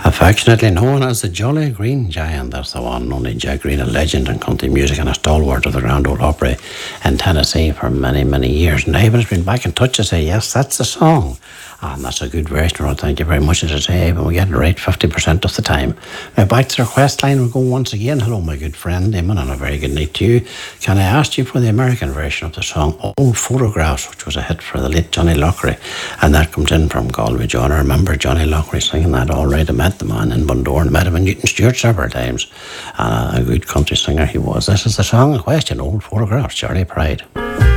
Affectionately known as the Jolly Green Giant, that's the one, only Jack Green, a legend in country music and a stalwart of the Grand Ole Opry in Tennessee for many, many years. And Aben has been back in touch to say, yes, that's the song. And that's a good version, Rod. Thank you very much, as I say, but we get it right 50% of the time. Now, back to the request line, we go once again. Hello, my good friend, Eamon, and a very good night to you. Can I ask you for the American version of the song Old Photographs, which was a hit for the late Johnny Lockery? And that comes in from Galway John. I remember Johnny Lockery singing that all right. I met the man in Bundoran, met him in Newton Stewart several times. And a good country singer he was. This is the song in question, Old Photographs, Charlie Pride.